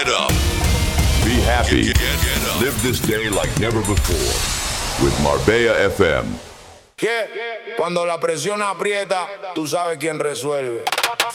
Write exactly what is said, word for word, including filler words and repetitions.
get up. Be happy. Get, get, get up. Live this day like never before. With Marbella F M. Que cuando la presión aprieta, tú sabes quién resuelve.